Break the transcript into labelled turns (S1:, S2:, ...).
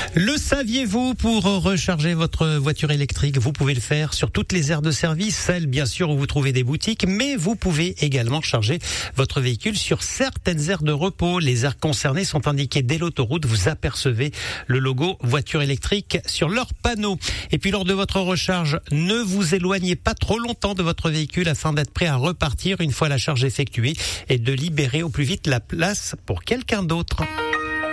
S1: Le saviez-vous, pour recharger votre voiture électrique, vous pouvez le faire sur toutes les aires de service, celles bien sûr où vous trouvez des boutiques, mais vous pouvez également charger votre véhicule sur certaines aires de repos. Les aires concernées sont indiquées dès l'autoroute, vous apercevez le logo voiture électrique sur leur panneau. Et puis lors de votre recharge, ne vous éloignez pas trop longtemps de votre véhicule afin d'être prêt à repartir une fois la charge effectuée et de libérer au plus vite la place pour quelqu'un d'autre.